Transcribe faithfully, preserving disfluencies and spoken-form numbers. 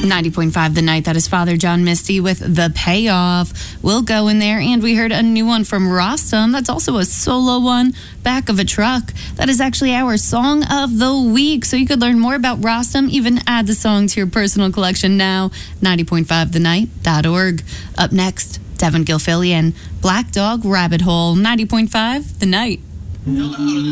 ninety point five The Night. That is Father John Misty with The Payoff. We'll go in there, and we heard a new one from Rostam. That's also a solo one, Back of a Truck. That is actually our song of the week. So you could learn more about Rostam, even add the song to your personal collection now. ninety point five the night dot org. Up next, Devin Gilfillian, Black Dog Rabbit Hole. ninety point five The Night.